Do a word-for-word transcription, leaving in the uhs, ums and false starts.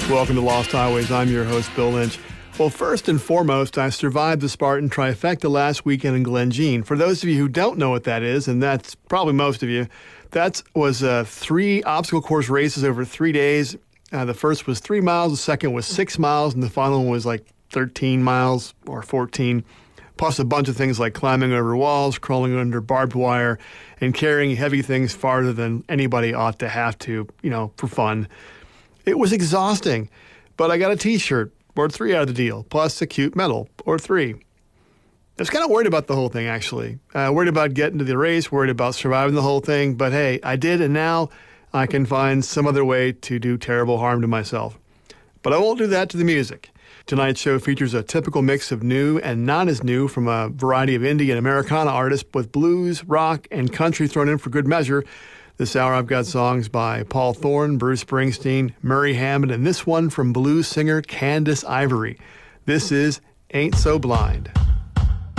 Welcome to Lost Highways. I'm your host, Bill Lynch. Well, first and foremost, I survived the Spartan Trifecta last weekend in Glen Jean. For those of you who don't know what that is, and that's probably most of you, that was uh, three obstacle course races over three days. Uh, the first was three miles, the second was six miles, and the final one was like thirteen miles or fourteen, plus a bunch of things like climbing over walls, crawling under barbed wire, and carrying heavy things farther than anybody ought to have to, you know, for fun. It was exhausting, but I got a T-shirt, or three out of the deal, plus a cute medal, or three. I was kind of worried about the whole thing, actually. Uh, worried about getting to the race, worried about surviving the whole thing, but hey, I did, and now I can find some other way to do terrible harm to myself. But I won't do that to the music. Tonight's show features a typical mix of new and not as new from a variety of indie and Americana artists, with blues, rock, and country thrown in for good measure. This hour I've got songs by Paul Thorne, Bruce Springsteen, Murray Hammond, and this one from blues singer Candace Ivory. This is Ain't So Blind.